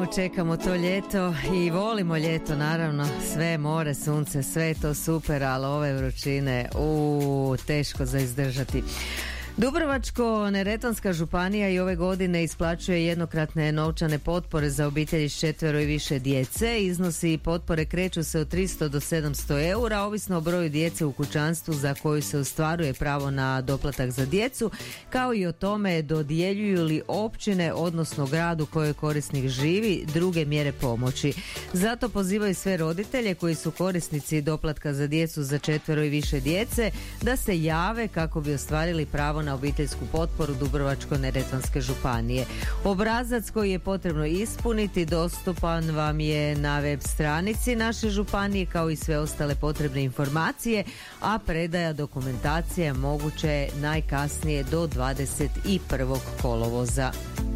čekamo to ljeto i volimo ljeto, naravno, sve more, sunce, sve je to super, ali ove vrućine, teško za izdržati. Dubrovačko-neretvanska županija i ove godine isplaćuje jednokratne novčane potpore za obitelji s 4 i više djece. Iznosi potpore kreću se od 300 do 700 eura, ovisno o broju djece u kućanstvu za koju se ostvaruje pravo na doplatak za djecu, kao i o tome dodjeljuju li općine, odnosno grad u kojoj korisnik živi, druge mjere pomoći. Zato pozivaju sve roditelje koji su korisnici doplatka za djecu za 4 i više djece da se jave kako bi ostvarili pravo na obiteljsku potporu Dubrovačko-neretvanske županije. Obrazac koji je potrebno ispuniti dostupan vam je na web stranici naše županije, kao i sve ostale potrebne informacije, a predaja dokumentacije moguće je najkasnije do 21. kolovoza.